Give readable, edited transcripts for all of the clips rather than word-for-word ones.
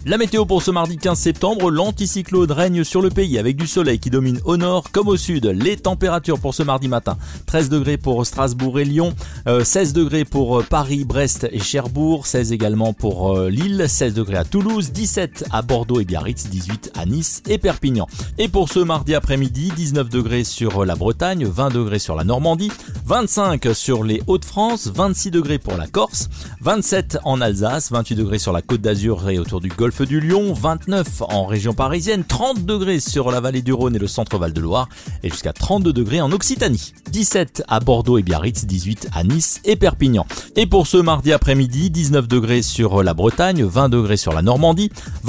La météo pour ce mardi 15 septembre, l'anticyclone règne sur le pays avec du soleil qui domine au nord comme au sud. Les températures pour ce mardi matin, 13 degrés pour Strasbourg et Lyon, 16 degrés pour Paris, Brest et Cherbourg, 16 également pour Lille, 16 degrés à Toulouse, 17 à Bordeaux et Biarritz, 18 à Nice et Perpignan. Et pour ce mardi après-midi, 19 degrés sur la Bretagne, 20 degrés sur la Normandie, 25 sur les Hauts-de-France, 26 degrés pour la Corse, 27 en Alsace, 28 degrés sur la Côte d'Azur et autour du Golfe du Lion, 29 en région parisienne, 30 degrés sur la vallée du Rhône et le centre Val-de-Loire et jusqu'à 32 degrés en Occitanie. 17 à Bordeaux et Biarritz, 18 à Nice et Perpignan. Et pour ce mardi après-midi, 19 degrés sur la Bretagne, 20 degrés sur la Normandie,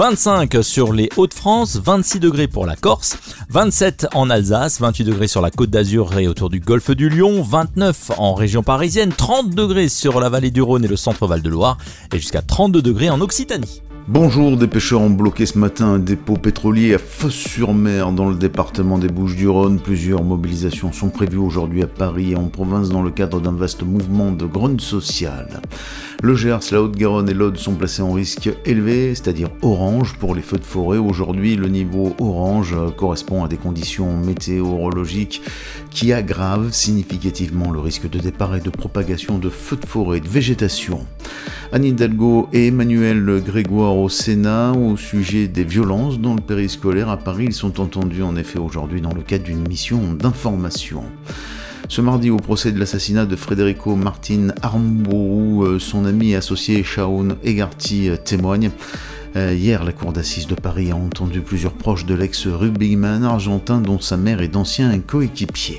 25 sur les Hauts-de-France, 26 degrés pour la Corse, 27 en Alsace, 28 degrés sur la Côte d'Azur et autour du Golfe du Lion, 29 en région parisienne, 30 degrés sur la vallée du Rhône et le centre Val-de-Loire et jusqu'à 32 degrés en Occitanie. Bonjour, des pêcheurs ont bloqué ce matin un dépôt pétrolier à Fos-sur-Mer dans le département des Bouches-du-Rhône. Plusieurs mobilisations sont prévues aujourd'hui à Paris et en province dans le cadre d'un vaste mouvement de grogne sociale. Le Gers, la Haute-Garonne et l'Aude sont placés en risque élevé, c'est-à-dire orange pour les feux de forêt. Aujourd'hui, le niveau orange correspond à des conditions météorologiques qui aggravent significativement le risque de départ et de propagation de feux de forêt et de végétation. Anne Hidalgo et Emmanuel Grégoire au Sénat au sujet des violences dans le périscolaire à Paris. Ils sont entendus en effet aujourd'hui dans le cadre d'une mission d'information. Ce mardi, au procès de l'assassinat de Federico Martin Armburu, son ami et associé Shaun Egarty témoigne. Hier, la cour d'assises de Paris a entendu plusieurs proches de l'ex-rugbyman argentin dont sa mère est d'anciens coéquipiers.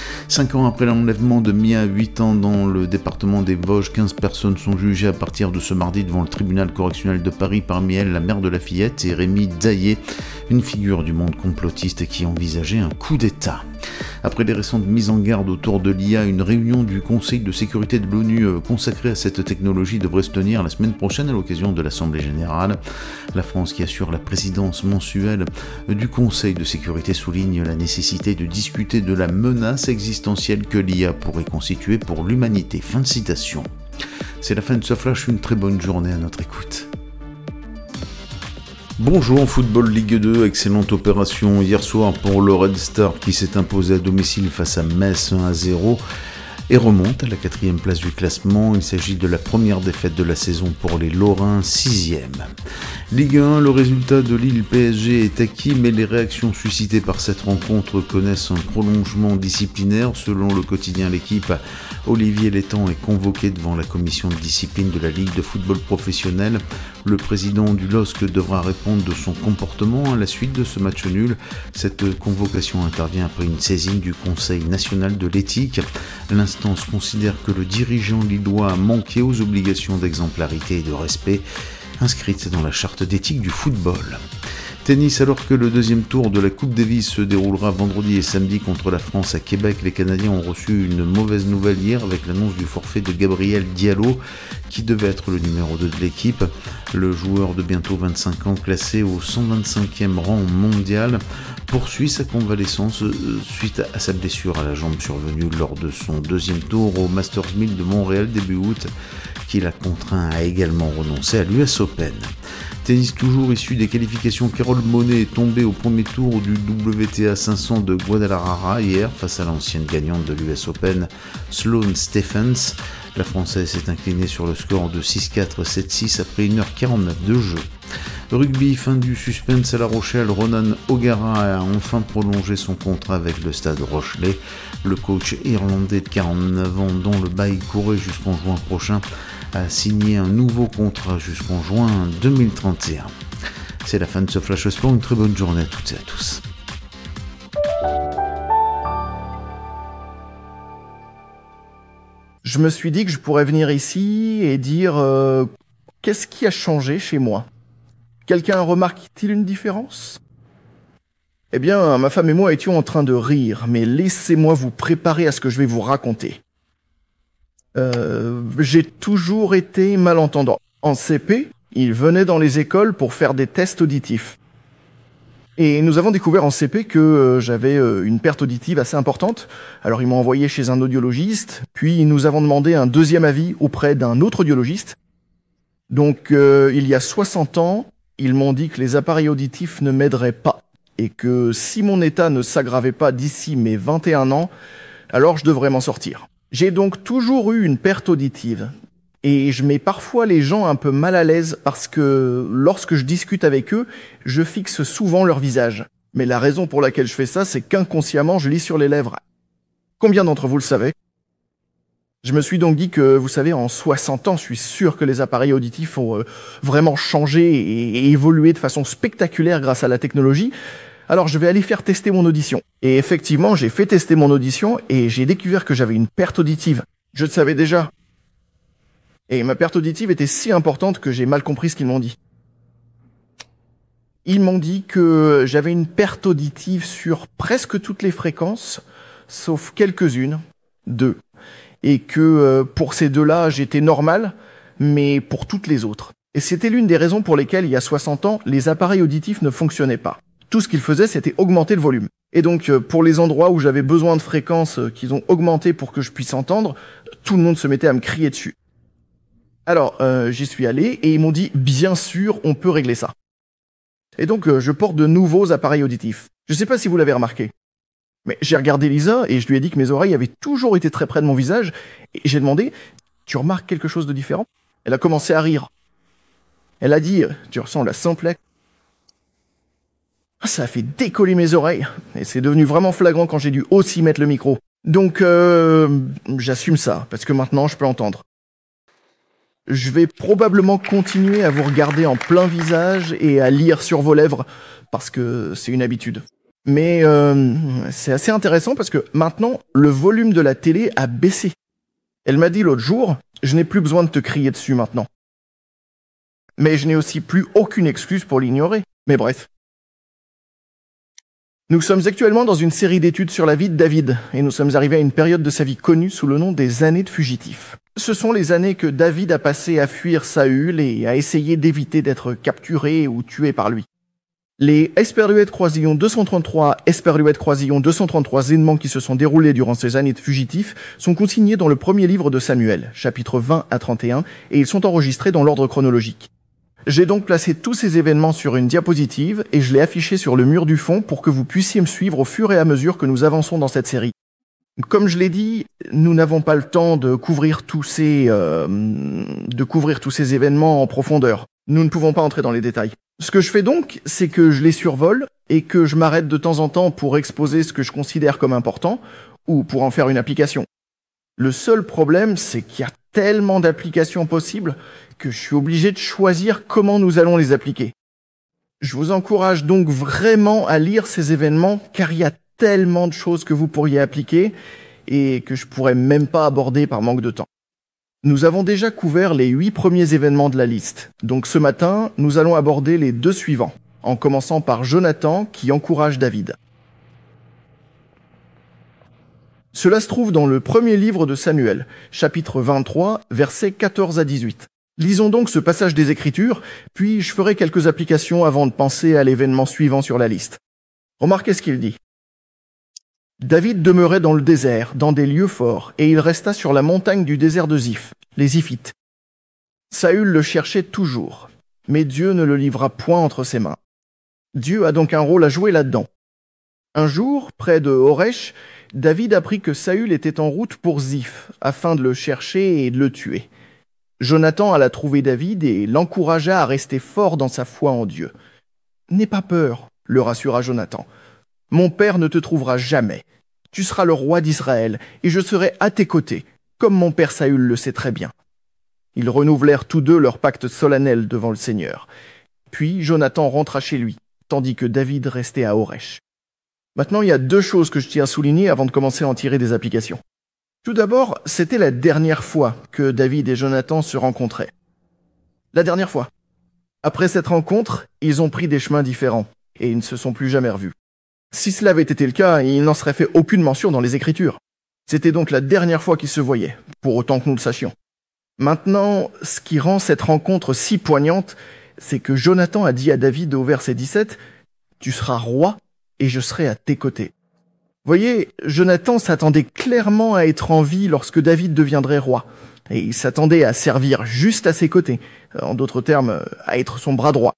5 ans après l'enlèvement de Mia, 8 ans dans le département des Vosges, 15 personnes sont jugées à partir de ce mardi devant le tribunal correctionnel de Paris, parmi elles la mère de la fillette et Rémi Daillé, une figure du monde complotiste qui envisageait un coup d'État. Après les récentes mises en garde autour de l'IA, une réunion du Conseil de sécurité de l'ONU consacrée à cette technologie devrait se tenir la semaine prochaine à l'occasion de l'Assemblée générale. La France, qui assure la présidence mensuelle du Conseil de sécurité, souligne la nécessité de discuter de la menace existentielle que l'IA pourrait constituer pour l'humanité. Fin de citation. C'est la fin de ce flash, une très bonne journée à notre écoute. Bonjour en Football Ligue 2, excellente opération hier soir pour le Red Star qui s'est imposé à domicile face à Metz 1-0 et remonte à la 4e place du classement. Il s'agit de la première défaite de la saison pour les Lorrains, 6e. Ligue 1, le résultat de Lille-PSG est acquis, mais les réactions suscitées par cette rencontre connaissent un prolongement disciplinaire. Selon le quotidien L'Équipe, Olivier Létang est convoqué devant la commission de discipline de la Ligue de football professionnel. Le président du LOSC devra répondre de son comportement à la suite de ce match nul. Cette convocation intervient après une saisine du Conseil national de l'éthique. L'instance considère que le dirigeant lillois a manqué aux obligations d'exemplarité et de respect inscrites dans la charte d'éthique du football. Tennis, alors que le deuxième tour de la Coupe Davis se déroulera vendredi et samedi contre la France à Québec, les Canadiens ont reçu une mauvaise nouvelle hier avec l'annonce du forfait de Gabriel Diallo, qui devait être le numéro 2 de l'équipe. Le joueur de bientôt 25 ans, classé au 125e rang mondial, poursuit sa convalescence suite à sa blessure à la jambe survenue lors de son deuxième tour au Masters 1000 de Montréal début août, qui l'a contraint à également renoncer à l'US Open. Tennis toujours issu des qualifications, Carole Monet est tombée au premier tour du WTA 500 de Guadalajara hier face à l'ancienne gagnante de l'US Open, Sloane Stephens. La Française s'est inclinée sur le score de 6-4, 7-6 après 1h49 de jeu. Rugby, fin du suspense à La Rochelle, Ronan O'Gara a enfin prolongé son contrat avec le Stade Rochelais. Le coach irlandais de 49 ans, dont le bail courait jusqu'en juin prochain, a signé un nouveau contrat jusqu'en juin 2031. C'est la fin de ce Flash Sport, une très bonne journée à toutes et à tous. Je me suis dit que je pourrais venir ici et dire qu'est-ce qui a changé chez moi. Quelqu'un remarque-t-il une différence ? Eh bien, ma femme et moi étions en train de rire, mais laissez-moi vous préparer à ce que je vais vous raconter. J'ai toujours été malentendant. En CP, ils venaient dans les écoles pour faire des tests auditifs. Et nous avons découvert en CP que j'avais une perte auditive assez importante. Alors ils m'ont envoyé chez un audiologiste, puis nous avons demandé un deuxième avis auprès d'un autre audiologiste. Donc il y a 60 ans, Ils m'ont dit que les appareils auditifs ne m'aideraient pas et que si mon état ne s'aggravait pas d'ici mes 21 ans, alors je devrais m'en sortir. J'ai donc toujours eu une perte auditive et je mets parfois les gens un peu mal à l'aise parce que lorsque je discute avec eux, je fixe souvent leur visage. Mais la raison pour laquelle je fais ça, c'est qu'inconsciemment, je lis sur les lèvres. Combien d'entre vous le savez ? Je me suis donc dit que, vous savez, en 60 ans, je suis sûr que les appareils auditifs ont vraiment changé et évolué de façon spectaculaire grâce à la technologie. Alors je vais aller faire tester mon audition. Et effectivement, j'ai fait tester mon audition et j'ai découvert que j'avais une perte auditive. Je le savais déjà. Et ma perte auditive était si importante que j'ai mal compris ce qu'ils m'ont dit. Ils m'ont dit que j'avais une perte auditive sur presque toutes les fréquences, sauf quelques-unes, 2. Et que pour ces 2-là, j'étais normal, mais pour toutes les autres. Et c'était l'une des raisons pour lesquelles, il y a 60 ans, les appareils auditifs ne fonctionnaient pas. Tout ce qu'ils faisaient, c'était augmenter le volume. Et donc, pour les endroits où j'avais besoin de fréquences qu'ils ont augmentées pour que je puisse entendre, tout le monde se mettait à me crier dessus. Alors, j'y suis allé et ils m'ont dit « Bien sûr, on peut régler ça ». Et donc, je porte de nouveaux appareils auditifs. Je ne sais pas si vous l'avez remarqué. Mais j'ai regardé Lisa et je lui ai dit que mes oreilles avaient toujours été très près de mon visage. Et j'ai demandé « Tu remarques quelque chose de différent ?» Elle a commencé à rire. Elle a dit « Tu ressens la simplex ?» Ça a fait décoller mes oreilles. Et c'est devenu vraiment flagrant quand j'ai dû aussi mettre le micro. Donc, j'assume ça, parce que maintenant, je peux entendre. Je vais probablement continuer à vous regarder en plein visage et à lire sur vos lèvres, parce que c'est une habitude. Mais c'est assez intéressant parce que maintenant, le volume de la télé a baissé. Elle m'a dit l'autre jour, je n'ai plus besoin de te crier dessus maintenant. Mais je n'ai aussi plus aucune excuse pour l'ignorer. Mais bref. Nous sommes actuellement dans une série d'études sur la vie de David, et nous sommes arrivés à une période de sa vie connue sous le nom des années de fugitif. Ce sont les années que David a passées à fuir Saül et à essayer d'éviter d'être capturé ou tué par lui. Les Esperluette Croisillon 233, Esperluette Croisillon 233 événements qui se sont déroulés durant ces années de fugitifs sont consignés dans le premier livre de Samuel, chapitres 20 à 31, et ils sont enregistrés dans l'ordre chronologique. J'ai donc placé tous ces événements sur une diapositive et je l'ai affiché sur le mur du fond pour que vous puissiez me suivre au fur et à mesure que nous avançons dans cette série. Comme je l'ai dit, nous n'avons pas le temps de couvrir tous ces événements en profondeur. Nous ne pouvons pas entrer dans les détails. Ce que je fais donc, c'est que je les survole et que je m'arrête de temps en temps pour exposer ce que je considère comme important ou pour en faire une application. Le seul problème, c'est qu'il y a tellement d'applications possibles que je suis obligé de choisir comment nous allons les appliquer. Je vous encourage donc vraiment à lire ces événements car il y a tellement de choses que vous pourriez appliquer et que je pourrais même pas aborder par manque de temps. Nous avons déjà couvert les 8 premiers événements de la liste. Donc ce matin, nous allons aborder les 2 suivants, en commençant par Jonathan qui encourage David. Cela se trouve dans le premier livre de Samuel, chapitre 23, versets 14 à 18. Lisons donc ce passage des Écritures, puis je ferai quelques applications avant de penser à l'événement suivant sur la liste. Remarquez ce qu'il dit. David demeurait dans le désert, dans des lieux forts, et il resta sur la montagne du désert de Ziph, les Ziphites. Saül le cherchait toujours, mais Dieu ne le livra point entre ses mains. Dieu a donc un rôle à jouer là-dedans. Un jour, près de Horesh, David apprit que Saül était en route pour Ziph, afin de le chercher et de le tuer. Jonathan alla trouver David et l'encouragea à rester fort dans sa foi en Dieu. « N'aie pas peur, » le rassura Jonathan. « Mon père ne te trouvera jamais. Tu seras le roi d'Israël, et je serai à tes côtés, comme mon père Saül le sait très bien. » Ils renouvelèrent tous deux leur pacte solennel devant le Seigneur. Puis Jonathan rentra chez lui, tandis que David restait à Horesh. Maintenant, il y a 2 choses que je tiens à souligner avant de commencer à en tirer des applications. Tout d'abord, c'était la dernière fois que David et Jonathan se rencontraient. La dernière fois. Après cette rencontre, ils ont pris des chemins différents, et ils ne se sont plus jamais revus. Si cela avait été le cas, il n'en serait fait aucune mention dans les Écritures. C'était donc la dernière fois qu'ils se voyaient, pour autant que nous le sachions. Maintenant, ce qui rend cette rencontre si poignante, c'est que Jonathan a dit à David au verset 17 « Tu seras roi et je serai à tes côtés ». Voyez, Jonathan s'attendait clairement à être en vie lorsque David deviendrait roi, et il s'attendait à servir juste à ses côtés, en d'autres termes, à être son bras droit.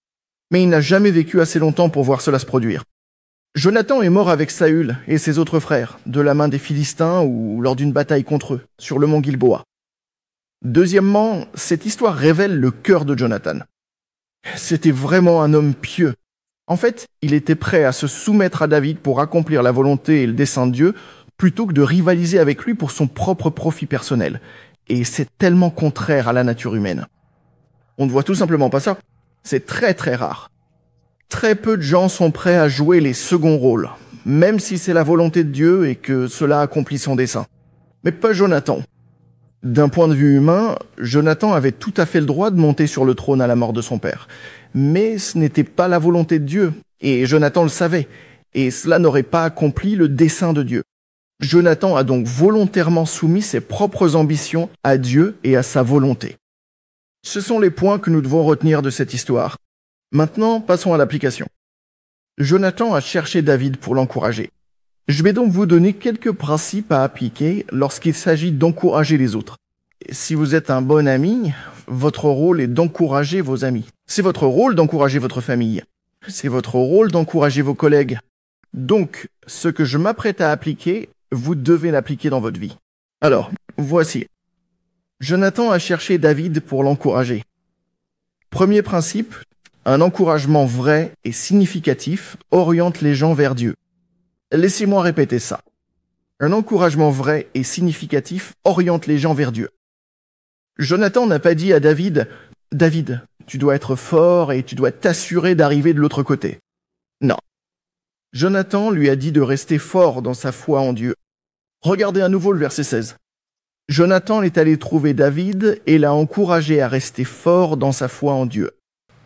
Mais il n'a jamais vécu assez longtemps pour voir cela se produire. Jonathan est mort avec Saül et ses autres frères, de la main des Philistins ou lors d'une bataille contre eux, sur le mont Gilboa. Deuxièmement, cette histoire révèle le cœur de Jonathan. C'était vraiment un homme pieux. En fait, il était prêt à se soumettre à David pour accomplir la volonté et le dessein de Dieu, plutôt que de rivaliser avec lui pour son propre profit personnel. Et c'est tellement contraire à la nature humaine. On ne voit tout simplement pas ça. C'est très très rare. Très peu de gens sont prêts à jouer les seconds rôles, même si c'est la volonté de Dieu et que cela accomplit son dessein. Mais pas Jonathan. D'un point de vue humain, Jonathan avait tout à fait le droit de monter sur le trône à la mort de son père. Mais ce n'était pas la volonté de Dieu, et Jonathan le savait, et cela n'aurait pas accompli le dessein de Dieu. Jonathan a donc volontairement soumis ses propres ambitions à Dieu et à sa volonté. Ce sont les points que nous devons retenir de cette histoire. Maintenant, passons à l'application. Jonathan a cherché David pour l'encourager. Je vais donc vous donner quelques principes à appliquer lorsqu'il s'agit d'encourager les autres. Si vous êtes un bon ami, votre rôle est d'encourager vos amis. C'est votre rôle d'encourager votre famille. C'est votre rôle d'encourager vos collègues. Donc, ce que je m'apprête à appliquer, vous devez l'appliquer dans votre vie. Alors, voici. Jonathan a cherché David pour l'encourager. Premier principe, un encouragement vrai et significatif oriente les gens vers Dieu. Laissez-moi répéter ça. Un encouragement vrai et significatif oriente les gens vers Dieu. Jonathan n'a pas dit à David, « David, tu dois être fort et tu dois t'assurer d'arriver de l'autre côté. » Non. Jonathan lui a dit de rester fort dans sa foi en Dieu. Regardez à nouveau le verset 16. Jonathan est allé trouver David et l'a encouragé à rester fort dans sa foi en Dieu.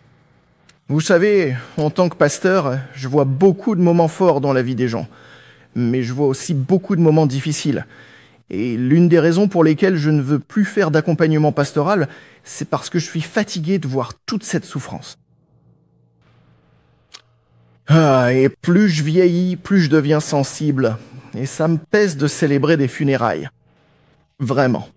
Vous savez, en tant que pasteur, je vois beaucoup de moments forts dans la vie des gens, mais je vois aussi beaucoup de moments difficiles. Et l'une des raisons pour lesquelles je ne veux plus faire d'accompagnement pastoral, c'est parce que je suis fatigué de voir toute cette souffrance. Et plus je vieillis, plus je deviens sensible, et ça me pèse de célébrer des funérailles. Vraiment.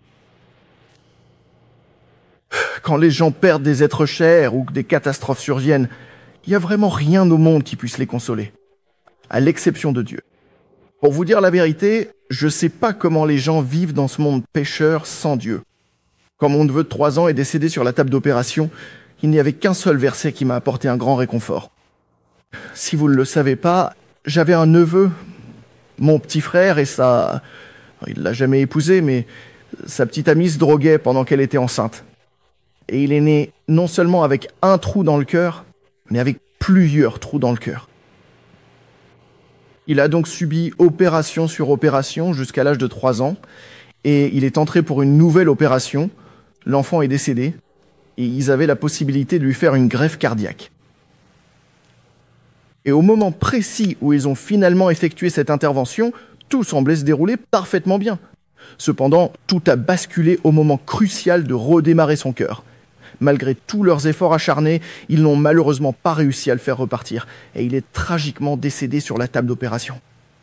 Quand les gens perdent des êtres chers ou que des catastrophes surviennent, il n'y a vraiment rien au monde qui puisse les consoler, à l'exception de Dieu. Pour vous dire la vérité, je ne sais pas comment les gens vivent dans ce monde pécheur sans Dieu. Quand mon neveu de 3 ans est décédé sur la table d'opération, il n'y avait qu'un seul verset qui m'a apporté un grand réconfort. Si vous ne le savez pas, j'avais un neveu, mon petit frère, et ça... Il ne l'a jamais épousée, mais sa petite amie se droguait pendant qu'elle était enceinte. Et il est né non seulement avec un trou dans le cœur, mais avec plusieurs trous dans le cœur. Il a donc subi opération sur opération jusqu'à l'âge de 3 ans, et il est entré pour une nouvelle opération. L'enfant est décédé, et ils avaient la possibilité de lui faire une greffe cardiaque. Et au moment précis où ils ont finalement effectué cette intervention, tout semblait se dérouler parfaitement bien. Cependant, tout a basculé au moment crucial de redémarrer son cœur. Malgré tous leurs efforts acharnés, ils n'ont malheureusement pas réussi à le faire repartir, et il est tragiquement décédé sur la table d'opération.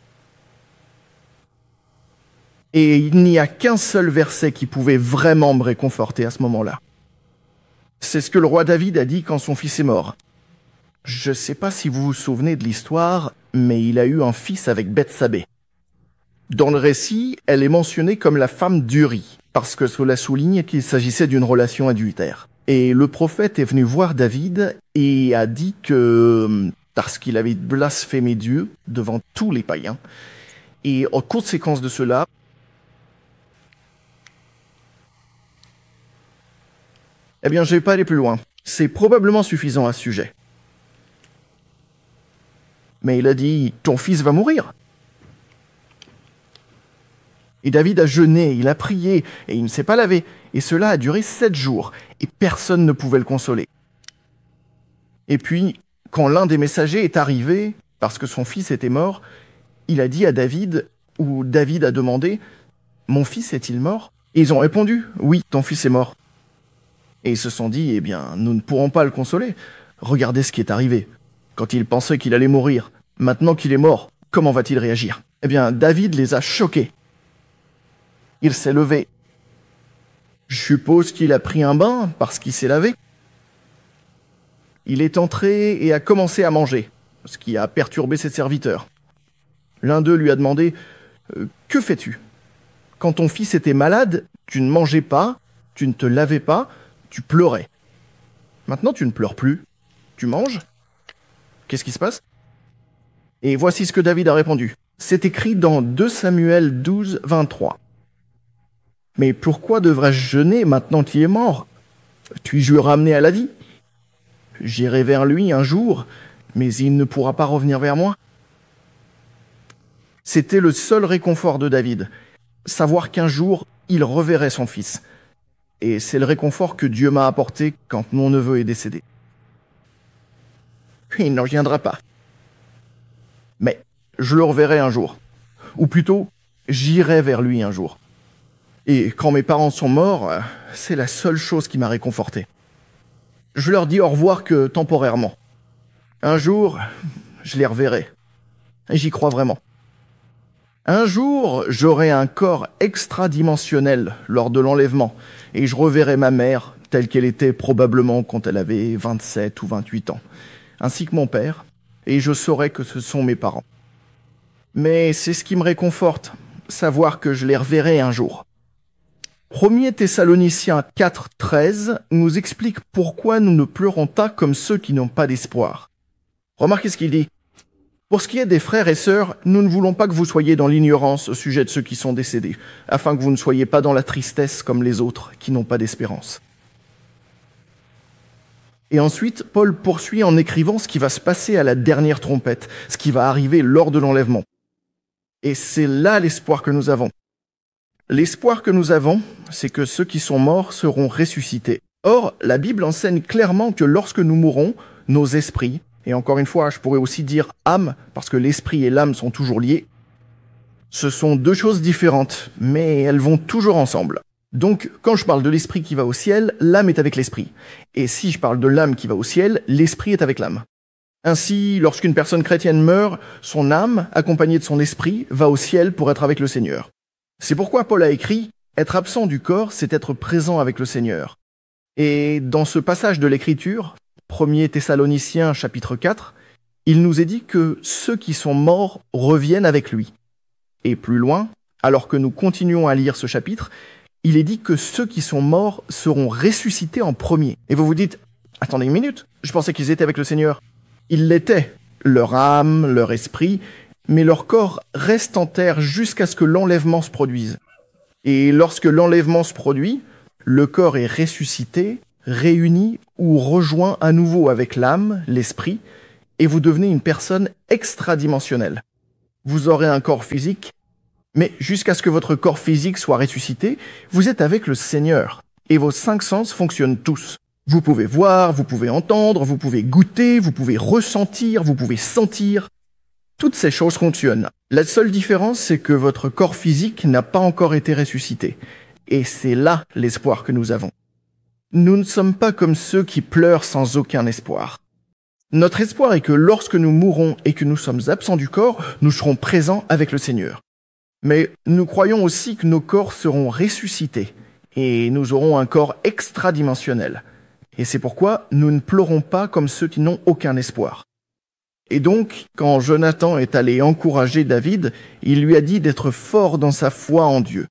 Et il n'y a qu'un seul verset qui pouvait vraiment me réconforter à ce moment-là. C'est ce que le roi David a dit quand son fils est mort. Je ne sais pas si vous vous souvenez de l'histoire, mais il a eu un fils avec Bethsabée. Dans le récit, elle est mentionnée comme la femme d'Uri, parce que cela souligne qu'il s'agissait d'une relation adultère. Et le prophète est venu voir David et a dit que, parce qu'il avait blasphémé Dieu devant tous les païens, et en conséquence de cela, je ne vais pas aller plus loin. C'est probablement suffisant à ce sujet. Mais il a dit, ton fils va mourir. Et David a jeûné, il a prié, et il ne s'est pas lavé. Et cela a duré 7 jours, et personne ne pouvait le consoler. Et puis, quand l'un des messagers est arrivé, parce que son fils était mort, il a dit à David, ou David a demandé, « Mon fils est-il mort ?» Et ils ont répondu, « Oui, ton fils est mort. » Et ils se sont dit, « Eh bien, nous ne pourrons pas le consoler. Regardez ce qui est arrivé. Quand il pensait qu'il allait mourir, maintenant qu'il est mort, comment va-t-il réagir ?» Eh bien, David les a choqués. Il s'est levé. Je suppose qu'il a pris un bain parce qu'il s'est lavé. Il est entré et a commencé à manger, ce qui a perturbé ses serviteurs. L'un d'eux lui a demandé « Que fais-tu ? Quand ton fils était malade, tu ne mangeais pas, tu ne te lavais pas, tu pleurais. Maintenant, tu ne pleures plus. Tu manges ? Qu'est-ce qui se passe ?» Et voici ce que David a répondu. C'est écrit dans 2 Samuel 12, 23. « Mais pourquoi devrais-je jeûner maintenant qu'il est mort ? Puis-je le ramener à la vie ? J'irai vers lui un jour, mais il ne pourra pas revenir vers moi. » C'était le seul réconfort de David, savoir qu'un jour, il reverrait son fils. Et c'est le réconfort que Dieu m'a apporté quand mon neveu est décédé. Il ne reviendra pas. Mais je le reverrai un jour. Ou plutôt, j'irai vers lui un jour. Et quand mes parents sont morts, c'est la seule chose qui m'a réconforté. Je leur dis au revoir que temporairement. Un jour, je les reverrai. Et j'y crois vraiment. Un jour, j'aurai un corps extradimensionnel lors de l'enlèvement, et je reverrai ma mère telle qu'elle était probablement quand elle avait 27 ou 28 ans, ainsi que mon père, et je saurai que ce sont mes parents. Mais c'est ce qui me réconforte, savoir que je les reverrai un jour. 1 Thessaloniciens 4, 13 nous explique pourquoi nous ne pleurons pas comme ceux qui n'ont pas d'espoir. Remarquez ce qu'il dit. Pour ce qui est des frères et sœurs, nous ne voulons pas que vous soyez dans l'ignorance au sujet de ceux qui sont décédés, afin que vous ne soyez pas dans la tristesse comme les autres qui n'ont pas d'espérance. Et ensuite, Paul poursuit en écrivant ce qui va se passer à la dernière trompette, ce qui va arriver lors de l'enlèvement. Et c'est là l'espoir que nous avons. L'espoir que nous avons, c'est que ceux qui sont morts seront ressuscités. Or, la Bible enseigne clairement que lorsque nous mourrons, nos esprits, et encore une fois, je pourrais aussi dire âme, parce que l'esprit et l'âme sont toujours liés. Ce sont 2 choses différentes, mais elles vont toujours ensemble. Donc, quand je parle de l'esprit qui va au ciel, l'âme est avec l'esprit. Et si je parle de l'âme qui va au ciel, l'esprit est avec l'âme. Ainsi, lorsqu'une personne chrétienne meurt, son âme, accompagnée de son esprit, va au ciel pour être avec le Seigneur. C'est pourquoi Paul a écrit « Être absent du corps, c'est être présent avec le Seigneur ». Et dans ce passage de l'Écriture, 1 Thessaloniciens chapitre 4, il nous est dit que ceux qui sont morts reviennent avec lui. Et plus loin, alors que nous continuons à lire ce chapitre, il est dit que ceux qui sont morts seront ressuscités en premier. Et vous vous dites, attendez une minute, je pensais qu'ils étaient avec le Seigneur. Ils l'étaient, leur âme, leur esprit, mais leur corps reste en terre jusqu'à ce que l'enlèvement se produise. Et lorsque l'enlèvement se produit, le corps est ressuscité, réuni ou rejoint à nouveau avec l'âme, l'esprit, et vous devenez une personne extradimensionnelle. Vous aurez un corps physique, mais jusqu'à ce que votre corps physique soit ressuscité, vous êtes avec le Seigneur, et vos 5 sens fonctionnent tous. Vous pouvez voir, vous pouvez entendre, vous pouvez goûter, vous pouvez ressentir, vous pouvez sentir. Toutes ces choses fonctionnent. La seule différence, c'est que votre corps physique n'a pas encore été ressuscité. Et c'est là l'espoir que nous avons. Nous ne sommes pas comme ceux qui pleurent sans aucun espoir. Notre espoir est que lorsque nous mourrons et que nous sommes absents du corps, nous serons présents avec le Seigneur. Mais nous croyons aussi que nos corps seront ressuscités et nous aurons un corps extradimensionnel. Et c'est pourquoi nous ne pleurons pas comme ceux qui n'ont aucun espoir. Et donc, quand Jonathan est allé encourager David, il lui a dit d'être fort dans sa foi en Dieu.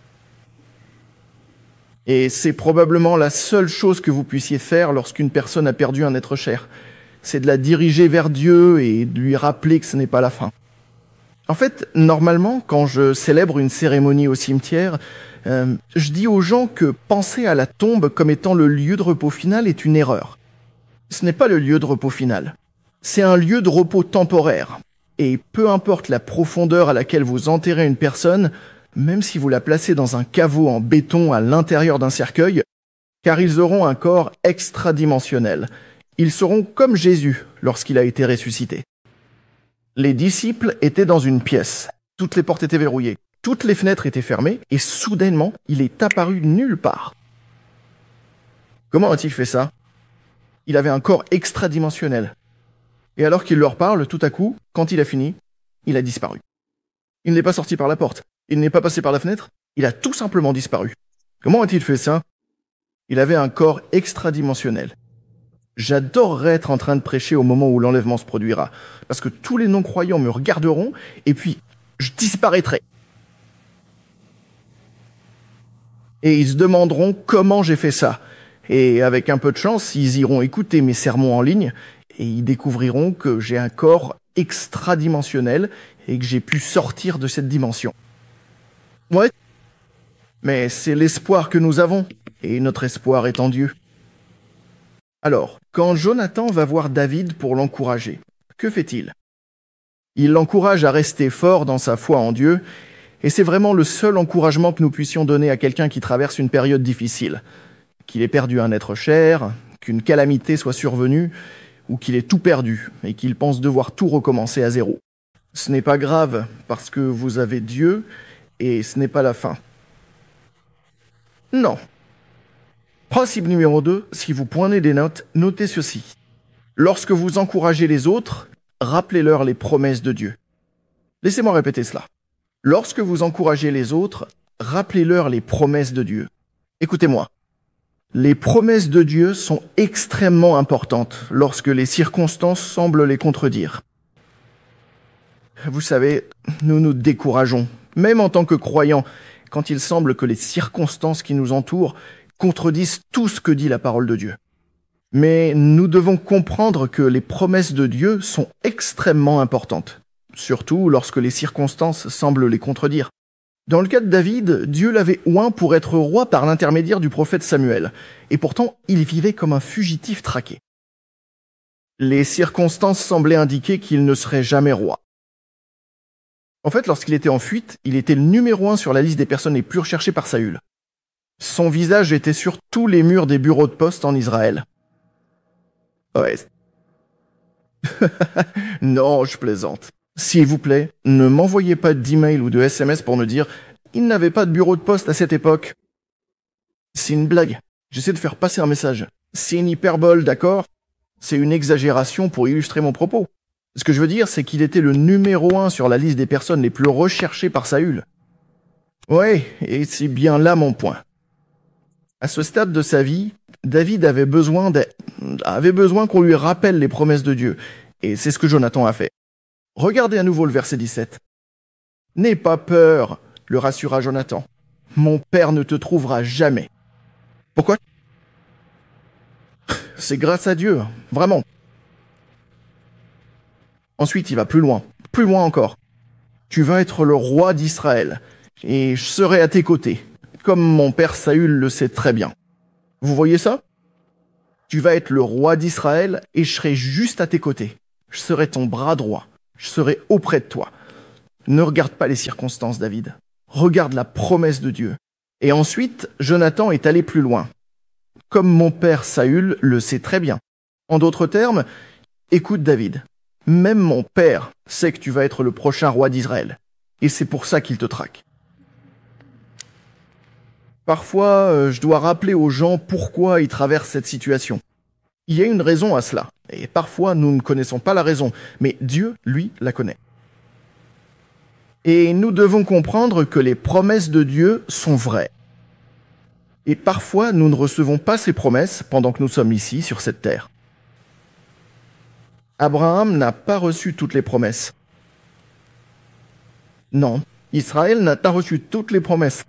Et c'est probablement la seule chose que vous puissiez faire lorsqu'une personne a perdu un être cher. C'est de la diriger vers Dieu et de lui rappeler que ce n'est pas la fin. En fait, normalement, quand je célèbre une cérémonie au cimetière, je dis aux gens que penser à la tombe comme étant le lieu de repos final est une erreur. Ce n'est pas le lieu de repos final. C'est un lieu de repos temporaire. Et peu importe la profondeur à laquelle vous enterrez une personne, même si vous la placez dans un caveau en béton à l'intérieur d'un cercueil, car ils auront un corps extradimensionnel. Ils seront comme Jésus lorsqu'il a été ressuscité. Les disciples étaient dans une pièce. Toutes les portes étaient verrouillées. Toutes les fenêtres étaient fermées et soudainement, il est apparu nulle part. Comment a-t-il fait ça ? Il avait un corps extradimensionnel. Et alors qu'il leur parle, tout à coup, quand il a fini, il a disparu. Il n'est pas sorti par la porte. Il n'est pas passé par la fenêtre. Il a tout simplement disparu. Comment a-t-il fait ça ? Il avait un corps extradimensionnel. J'adorerais être en train de prêcher au moment où l'enlèvement se produira, parce que tous les non-croyants me regarderont, et puis je disparaîtrai. Et ils se demanderont comment j'ai fait ça. Et avec un peu de chance, ils iront écouter mes sermons en ligne, et ils découvriront que j'ai un corps extradimensionnel, et que j'ai pu sortir de cette dimension. Ouais, mais c'est l'espoir que nous avons, et notre espoir est en Dieu. Alors, quand Jonathan va voir David pour l'encourager, que fait-il? Il l'encourage à rester fort dans sa foi en Dieu, et c'est vraiment le seul encouragement que nous puissions donner à quelqu'un qui traverse une période difficile. Qu'il ait perdu un être cher, qu'une calamité soit survenue, ou qu'il ait tout perdu, et qu'il pense devoir tout recommencer à zéro. Ce n'est pas grave, parce que vous avez Dieu, et ce n'est pas la fin. Non. Principe numéro 2, si vous prenez des notes, notez ceci. Lorsque vous encouragez les autres, rappelez-leur les promesses de Dieu. Laissez-moi répéter cela. Lorsque vous encouragez les autres, rappelez-leur les promesses de Dieu. Écoutez-moi. Les promesses de Dieu sont extrêmement importantes lorsque les circonstances semblent les contredire. Vous savez, nous nous décourageons, même en tant que croyants, quand il semble que les circonstances qui nous entourent contredisent tout ce que dit la parole de Dieu. Mais nous devons comprendre que les promesses de Dieu sont extrêmement importantes, surtout lorsque les circonstances semblent les contredire. Dans le cas de David, Dieu l'avait oint pour être roi par l'intermédiaire du prophète Samuel, et pourtant il vivait comme un fugitif traqué. Les circonstances semblaient indiquer qu'il ne serait jamais roi. En fait, lorsqu'il était en fuite, il était le numéro 1 sur la liste des personnes les plus recherchées par Saül. Son visage était sur tous les murs des bureaux de poste en Israël. Ouais. Non, je plaisante. S'il vous plaît, ne m'envoyez pas d'email ou de SMS pour me dire « Il n'avait pas de bureau de poste à cette époque ». C'est une blague. J'essaie de faire passer un message. C'est une hyperbole, d'accord? C'est une exagération pour illustrer mon propos. Ce que je veux dire, c'est qu'il était le numéro 1 sur la liste des personnes les plus recherchées par Saül. Ouais, et c'est bien là mon point. À ce stade de sa vie, David avait besoin qu'on lui rappelle les promesses de Dieu. Et c'est ce que Jonathan a fait. Regardez à nouveau le verset 17. « N'aie pas peur, le rassura Jonathan. Mon père ne te trouvera jamais. » Pourquoi? C'est grâce à Dieu, vraiment. Ensuite, il va plus loin encore. « Tu vas être le roi d'Israël, et je serai à tes côtés, comme mon père Saül le sait très bien. » Vous voyez ça? Tu vas être le roi d'Israël, et je serai juste à tes côtés. Je serai ton bras droit. Je serai auprès de toi. Ne regarde pas les circonstances, David. Regarde la promesse de Dieu. Et ensuite, Jonathan est allé plus loin. Comme mon père Saül le sait très bien. En d'autres termes, écoute David. Même mon père sait que tu vas être le prochain roi d'Israël. Et c'est pour ça qu'il te traque. Parfois, je dois rappeler aux gens pourquoi ils traversent cette situation. Il y a une raison à cela, et parfois nous ne connaissons pas la raison, mais Dieu, lui, la connaît. Et nous devons comprendre que les promesses de Dieu sont vraies. Et parfois nous ne recevons pas ces promesses pendant que nous sommes ici, sur cette terre. Abraham n'a pas reçu toutes les promesses. Non, Israël n'a pas reçu toutes les promesses.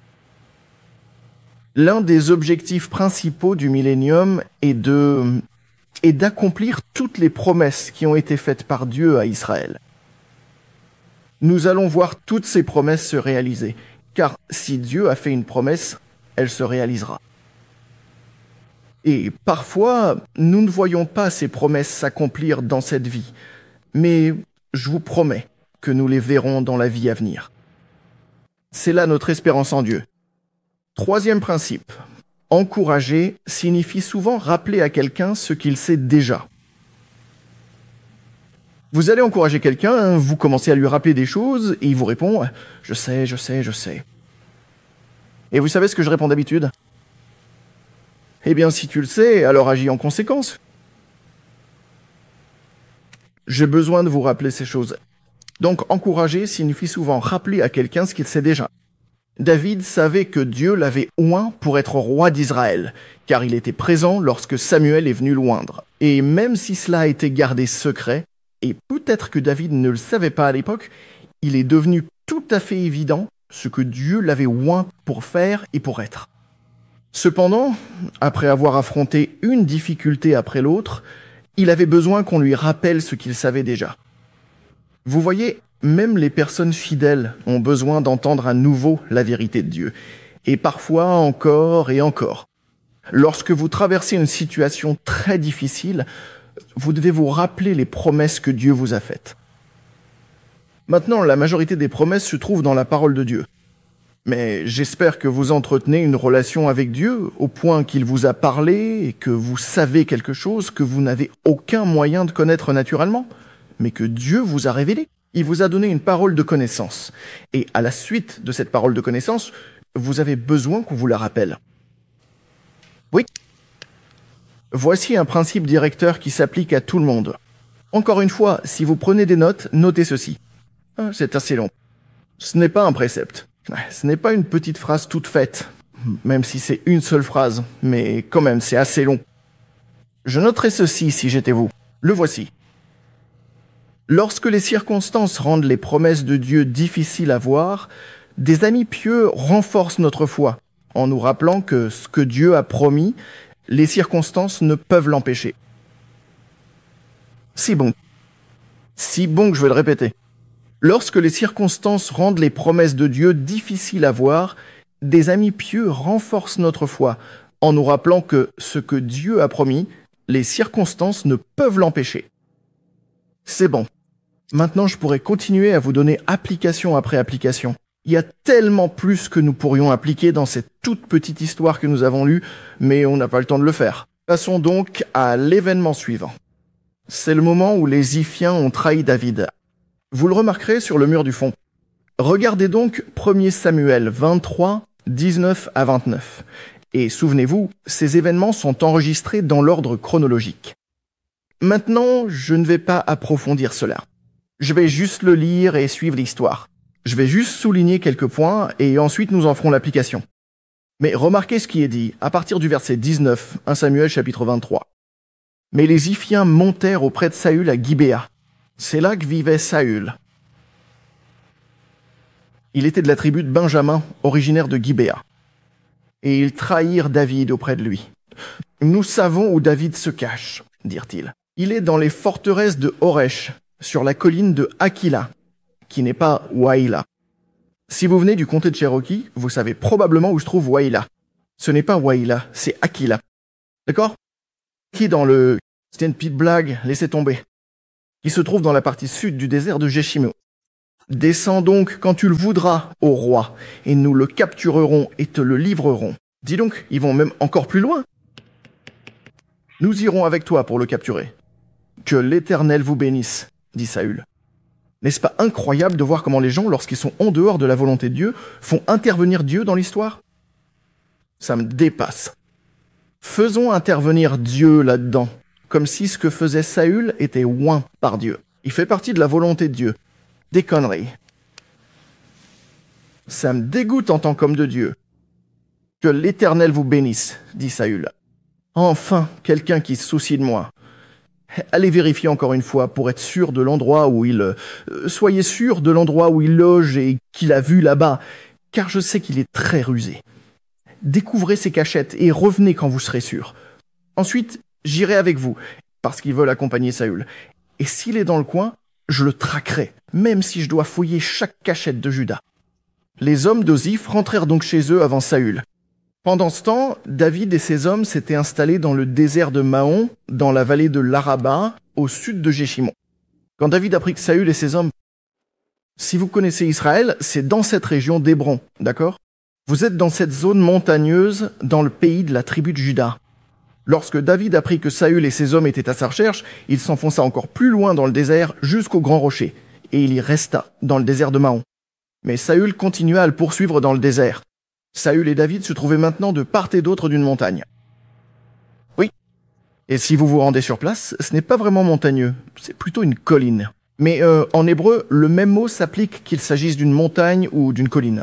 L'un des objectifs principaux du millénium est d'accomplir toutes les promesses qui ont été faites par Dieu à Israël. Nous allons voir toutes ces promesses se réaliser, car si Dieu a fait une promesse, elle se réalisera. Et parfois, nous ne voyons pas ces promesses s'accomplir dans cette vie, mais je vous promets que nous les verrons dans la vie à venir. C'est là notre espérance en Dieu. Troisième principe, encourager signifie souvent rappeler à quelqu'un ce qu'il sait déjà. Vous allez encourager quelqu'un, vous commencez à lui rappeler des choses, et il vous répond « Je sais. » Et vous savez ce que je réponds d'habitude? Eh bien, si tu le sais, alors agis en conséquence. J'ai besoin de vous rappeler ces choses. Donc, encourager signifie souvent rappeler à quelqu'un ce qu'il sait déjà. David savait que Dieu l'avait oint pour être roi d'Israël, car il était présent lorsque Samuel est venu l'oindre. Et même si cela a été gardé secret, et peut-être que David ne le savait pas à l'époque, il est devenu tout à fait évident ce que Dieu l'avait oint pour faire et pour être. Cependant, après avoir affronté une difficulté après l'autre, il avait besoin qu'on lui rappelle ce qu'il savait déjà. Vous voyez, même les personnes fidèles ont besoin d'entendre à nouveau la vérité de Dieu, et parfois encore et encore. Lorsque vous traversez une situation très difficile, vous devez vous rappeler les promesses que Dieu vous a faites. Maintenant, la majorité des promesses se trouvent dans la parole de Dieu. Mais j'espère que vous entretenez une relation avec Dieu au point qu'il vous a parlé et que vous savez quelque chose que vous n'avez aucun moyen de connaître naturellement, mais que Dieu vous a révélé. Il vous a donné une parole de connaissance. Et à la suite de cette parole de connaissance, vous avez besoin qu'on vous la rappelle. Oui. Voici un principe directeur qui s'applique à tout le monde. Encore une fois, si vous prenez des notes, notez ceci. C'est assez long. Ce n'est pas un précepte. Ce n'est pas une petite phrase toute faite, même si c'est une seule phrase, mais quand même, c'est assez long. Je noterai ceci si j'étais vous. Le voici. Lorsque les circonstances rendent les promesses de Dieu difficiles à voir, des amis pieux renforcent notre foi, en nous rappelant que ce que Dieu a promis, les circonstances ne peuvent l'empêcher. Si bon. Si bon que je vais le répéter. Lorsque les circonstances rendent les promesses de Dieu difficiles à voir, des amis pieux renforcent notre foi, en nous rappelant que ce que Dieu a promis, les circonstances ne peuvent l'empêcher. C'est bon. Maintenant, je pourrais continuer à vous donner application après application. Il y a tellement plus que nous pourrions appliquer dans cette toute petite histoire que nous avons lue, mais on n'a pas le temps de le faire. Passons donc à l'événement suivant. C'est le moment où les Ziphiens ont trahi David. Vous le remarquerez sur le mur du fond. Regardez donc 1 Samuel 23, 19 à 29. Et souvenez-vous, ces événements sont enregistrés dans l'ordre chronologique. Maintenant, je ne vais pas approfondir cela. Je vais juste le lire et suivre l'histoire. Je vais juste souligner quelques points et ensuite nous en ferons l'application. Mais remarquez ce qui est dit à partir du verset 19, 1 Samuel chapitre 23. Mais les Ziphiens montèrent auprès de Saül à Gibéa. C'est là que vivait Saül. Il était de la tribu de Benjamin, originaire de Gibéa. Et ils trahirent David auprès de lui. « Nous savons où David se cache, dirent-ils. Il est dans les forteresses de Horesh, sur la colline de Aquila, qui n'est pas Waïla. Si vous venez du comté de Cherokee, vous savez probablement où se trouve Waïla. Ce n'est pas Waïla, c'est Aquila. D'accord ? Qui dans le... C'était une petite blague, laissez tomber. Qui se trouve dans la partie sud du désert de Jéshimo. Descends donc quand tu le voudras, ô roi, et nous le capturerons et te le livrerons. Dis donc, ils vont même encore plus loin. Nous irons avec toi pour le capturer. Que l'Éternel vous bénisse, dit Saül. N'est-ce pas incroyable de voir comment les gens, lorsqu'ils sont en dehors de la volonté de Dieu, font intervenir Dieu dans l'histoire ? Ça me dépasse. Faisons intervenir Dieu là-dedans, comme si ce que faisait Saül était oint par Dieu. Il fait partie de la volonté de Dieu. Des conneries. Ça me dégoûte en tant qu'homme de Dieu. Que l'Éternel vous bénisse, dit Saül. Enfin, quelqu'un qui se soucie de moi. Allez vérifier encore une fois pour être sûr de l'endroit où il... soyez sûr de l'endroit où il loge et qu'il a vu là-bas, car je sais qu'il est très rusé. Découvrez ses cachettes et revenez quand vous serez sûr. Ensuite, j'irai avec vous, parce qu'ils veulent accompagner Saül. Et s'il est dans le coin, je le traquerai, même si je dois fouiller chaque cachette de Juda. Les hommes de Ziph rentrèrent donc chez eux avant Saül. Pendant ce temps, David et ses hommes s'étaient installés dans le désert de Maon, dans la vallée de l'Araba, au sud de Jéshimon. Quand David apprit que Saül et ses hommes... Si vous connaissez Israël, c'est dans cette région d'Hébron, d'accord ? Vous êtes dans cette zone montagneuse, dans le pays de la tribu de Juda. Lorsque David apprit que Saül et ses hommes étaient à sa recherche, il s'enfonça encore plus loin dans le désert, jusqu'au grand rocher, et il y resta, dans le désert de Maon. Mais Saül continua à le poursuivre dans le désert. Saül et David se trouvaient maintenant de part et d'autre d'une montagne. Oui. Et si vous vous rendez sur place, ce n'est pas vraiment montagneux, c'est plutôt une colline. Mais en hébreu, le même mot s'applique qu'il s'agisse d'une montagne ou d'une colline.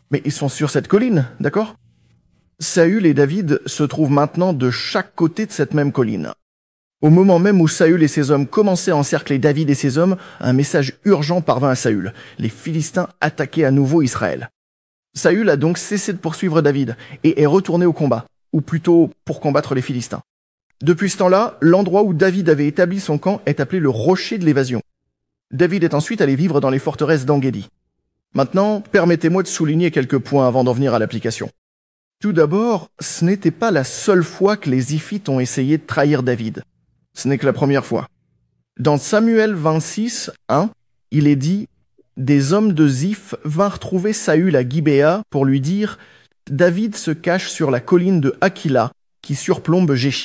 Mais ils sont sur cette colline, d'accord? Saül et David se trouvent maintenant de chaque côté de cette même colline. Au moment même où Saül et ses hommes commençaient à encercler David et ses hommes, un message urgent parvint à Saül. Les Philistins attaquaient à nouveau Israël. Saül a donc cessé de poursuivre David et est retourné au combat, ou plutôt pour combattre les Philistins. Depuis ce temps-là, l'endroit où David avait établi son camp est appelé le rocher de l'évasion. David est ensuite allé vivre dans les forteresses d'En-Gedi. Maintenant, permettez-moi de souligner quelques points avant d'en venir à l'application. Tout d'abord, ce n'était pas la seule fois que les Ziphites ont essayé de trahir David. Ce n'est que la première fois. Dans Samuel 26, 1, il est dit « Des hommes de Ziph vinrent trouver Saül à Gibéa pour lui dire « David se cache sur la colline de Aquila qui surplombe Jéchimon. »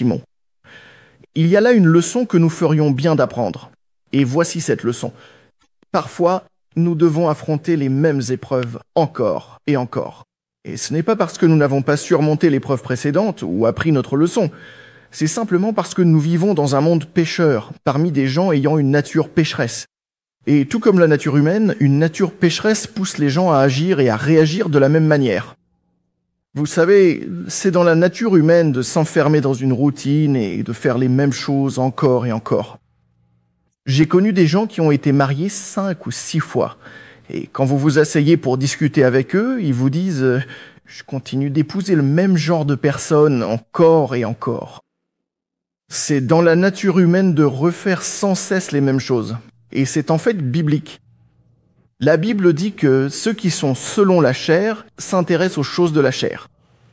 Il y a là une leçon que nous ferions bien d'apprendre. Et voici cette leçon. Parfois, nous devons affronter les mêmes épreuves encore et encore. Et ce n'est pas parce que nous n'avons pas surmonté l'épreuve précédente ou appris notre leçon. C'est simplement parce que nous vivons dans un monde pécheur, parmi des gens ayant une nature pécheresse. Et tout comme la nature humaine, une nature pécheresse pousse les gens à agir et à réagir de la même manière. Vous savez, c'est dans la nature humaine de s'enfermer dans une routine et de faire les mêmes choses encore et encore. J'ai connu des gens qui ont été mariés 5 ou 6 fois. Et quand vous vous asseyez pour discuter avec eux, ils vous disent « Je continue d'épouser le même genre de personne encore et encore ». C'est dans la nature humaine de refaire sans cesse les mêmes choses. Et c'est en fait biblique. La Bible dit que ceux qui sont selon la chair s'intéressent aux choses de la chair.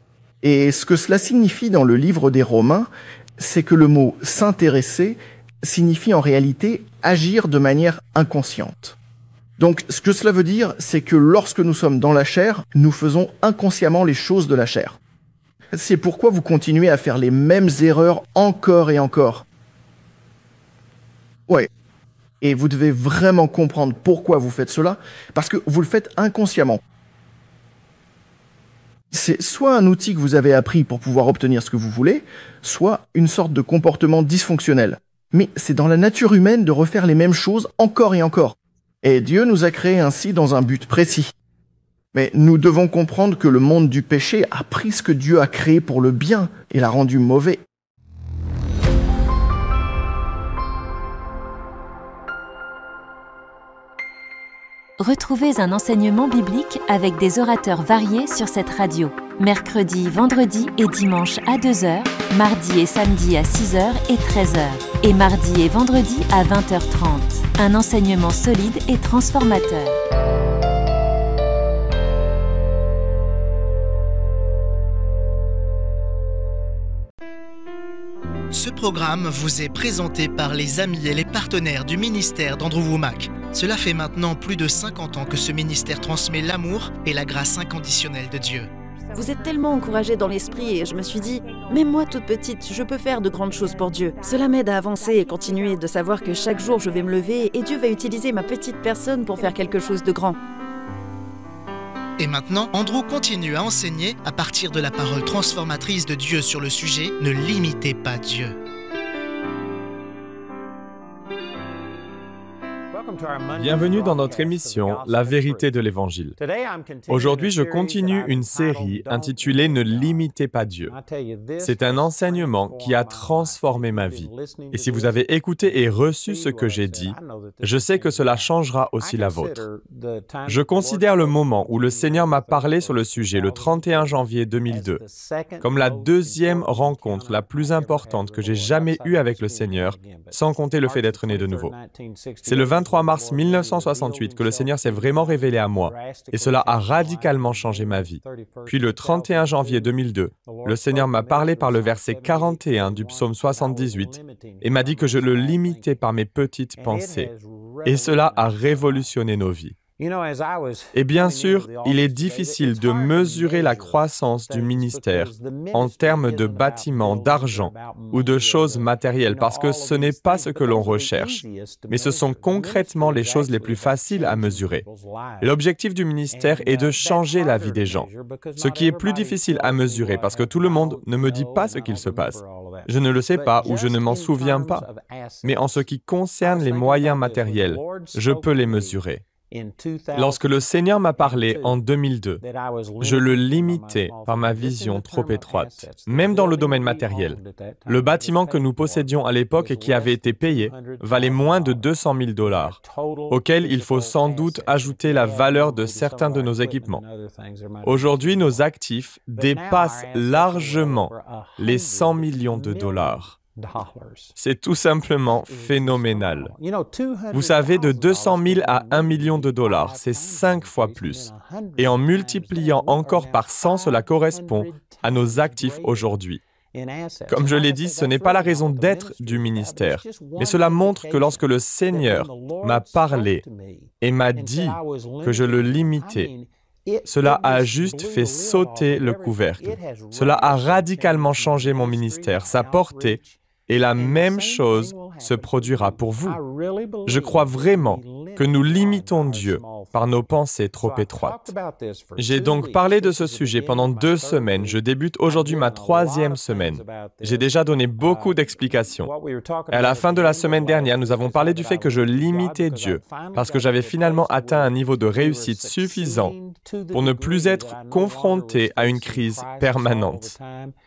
Et ce que cela signifie dans le livre des Romains, c'est que le mot « s'intéresser » signifie en réalité agir de manière inconsciente. Donc, ce que cela veut dire, c'est que lorsque nous sommes dans la chair, nous faisons inconsciemment les choses de la chair. C'est pourquoi vous continuez à faire les mêmes erreurs encore et encore. Ouais. Et vous devez vraiment comprendre pourquoi vous faites cela, parce que vous le faites inconsciemment. C'est soit un outil que vous avez appris pour pouvoir obtenir ce que vous voulez, soit une sorte de comportement dysfonctionnel. Mais c'est dans la nature humaine de refaire les mêmes choses encore et encore. Et Dieu nous a créés ainsi dans un but précis. Mais nous devons comprendre que le monde du péché a pris ce que Dieu a créé pour le bien et l'a rendu mauvais. Retrouvez un enseignement biblique avec des orateurs variés sur cette radio. Mercredi, vendredi et dimanche à 2h, mardi et samedi à 6h et 13h. Et mardi et vendredi à 20h30. Un enseignement solide et transformateur. Ce programme vous est présenté par les amis et les partenaires du ministère d'Andrew Wommack. Cela fait maintenant plus de 50 ans que ce ministère transmet l'amour et la grâce inconditionnelle de Dieu. Vous êtes tellement encouragée dans l'esprit et je me suis dit, même moi toute petite, je peux faire de grandes choses pour Dieu. Cela m'aide à avancer et continuer, de savoir que chaque jour je vais me lever et Dieu va utiliser ma petite personne pour faire quelque chose de grand. Et maintenant, Andrew continue à enseigner à partir de la parole transformatrice de Dieu sur le sujet « Ne limitez pas Dieu ». Bienvenue dans notre émission « La vérité de l'Évangile ». Aujourd'hui, je continue une série intitulée « Ne limitez pas Dieu ». C'est un enseignement qui a transformé ma vie. Et si vous avez écouté et reçu ce que j'ai dit, je sais que cela changera aussi la vôtre. Je considère le moment où le Seigneur m'a parlé sur le sujet le 31 janvier 2002 comme la deuxième rencontre la plus importante que j'ai jamais eue avec le Seigneur, sans compter le fait d'être né de nouveau. C'est le 23 mars 1968 que le Seigneur s'est vraiment révélé à moi et cela a radicalement changé ma vie. Puis le 31 janvier 2002, le Seigneur m'a parlé par le verset 41 du psaume 78 et m'a dit que je le limitais par mes petites pensées. Et cela a révolutionné nos vies. Et bien sûr, il est difficile de mesurer la croissance du ministère en termes de bâtiments, d'argent ou de choses matérielles parce que ce n'est pas ce que l'on recherche, mais ce sont concrètement les choses les plus faciles à mesurer. L'objectif du ministère est de changer la vie des gens, ce qui est plus difficile à mesurer parce que tout le monde ne me dit pas ce qu'il se passe. Je ne le sais pas ou je ne m'en souviens pas, mais en ce qui concerne les moyens matériels, je peux les mesurer. Lorsque le Seigneur m'a parlé en 2002, je le limitais par ma vision trop étroite, même dans le domaine matériel. Le bâtiment que nous possédions à l'époque et qui avait été payé valait moins de 200 000 $, auquel il faut sans doute ajouter la valeur de certains de nos équipements. Aujourd'hui, nos actifs dépassent largement les 100 millions de dollars. C'est tout simplement phénoménal. Vous savez, de 200 000 à 1 million de dollars, c'est 5 fois plus. Et en multipliant encore par 100, cela correspond à nos actifs aujourd'hui. Comme je l'ai dit, ce n'est pas la raison d'être du ministère, mais cela montre que lorsque le Seigneur m'a parlé et m'a dit que je le limitais, cela a juste fait sauter le couvercle. Cela a radicalement changé mon ministère, sa portée, et la même chose se produira pour vous. Je crois vraiment que nous limitons Dieu par nos pensées trop étroites. J'ai donc parlé de ce sujet pendant 2 semaines. Je débute aujourd'hui ma 3e semaine. J'ai déjà donné beaucoup d'explications. Et à la fin de la semaine dernière, nous avons parlé du fait que je limitais Dieu parce que j'avais finalement atteint un niveau de réussite suffisant pour ne plus être confronté à une crise permanente.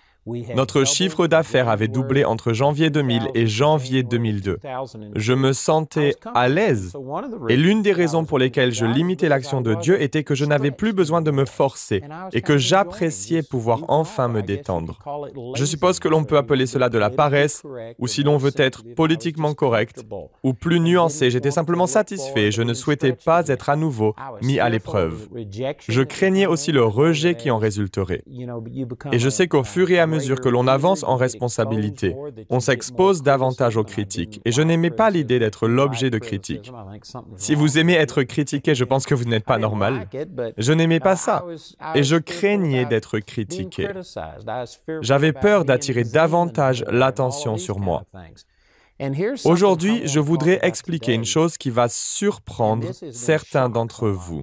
Notre chiffre d'affaires avait doublé entre janvier 2000 et janvier 2002. Je me sentais à l'aise. Et l'une des raisons pour lesquelles je limitais l'action de Dieu était que je n'avais plus besoin de me forcer et que j'appréciais pouvoir enfin me détendre. Je suppose que l'on peut appeler cela de la paresse, ou si l'on veut être politiquement correct, ou plus nuancé, j'étais simplement satisfait et je ne souhaitais pas être à nouveau mis à l'épreuve. Je craignais aussi le rejet qui en résulterait. Et je sais qu'au fur et à mesure que l'on avance en responsabilité, on s'expose davantage aux critiques. Et je n'aimais pas l'idée d'être l'objet de critiques. Si vous aimez être critiqué, je pense que vous n'êtes pas normal. Je n'aimais pas ça. Et je craignais d'être critiqué. J'avais peur d'attirer davantage l'attention sur moi. Aujourd'hui, je voudrais expliquer une chose qui va surprendre certains d'entre vous.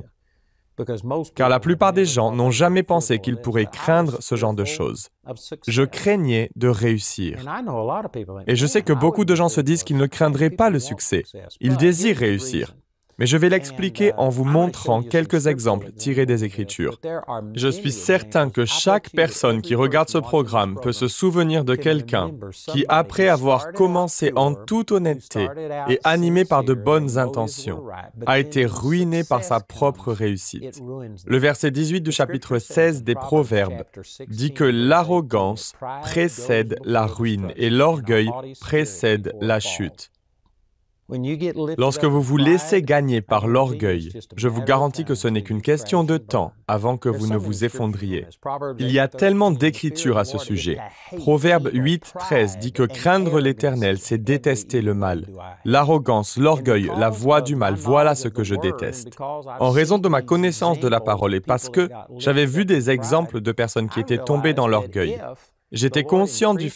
Car la plupart des gens n'ont jamais pensé qu'ils pourraient craindre ce genre de choses. Je craignais de réussir. Et je sais que beaucoup de gens se disent qu'ils ne craindraient pas le succès. Ils désirent réussir. Mais je vais l'expliquer en vous montrant quelques exemples tirés des Écritures. Je suis certain que chaque personne qui regarde ce programme peut se souvenir de quelqu'un qui, après avoir commencé en toute honnêteté et animé par de bonnes intentions, a été ruiné par sa propre réussite. Le verset 18 du chapitre 16 des Proverbes dit que l'arrogance précède la ruine et l'orgueil précède la chute. Lorsque vous vous laissez gagner par l'orgueil, je vous garantis que ce n'est qu'une question de temps avant que vous ne vous effondriez. Il y a tellement d'écritures à ce sujet. Proverbe 8:13 dit que craindre l'Éternel, c'est détester le mal. L'arrogance, l'orgueil, la voix du mal, voilà ce que je déteste. En raison de ma connaissance de la parole et parce que j'avais vu des exemples de personnes qui étaient tombées dans l'orgueil, j'étais conscient du